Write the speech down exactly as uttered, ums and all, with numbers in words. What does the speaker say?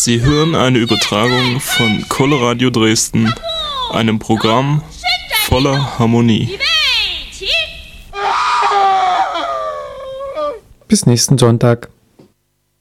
Sie hören eine Übertragung von Coloradio Dresden, einem Programm voller Harmonie. Bis nächsten Sonntag.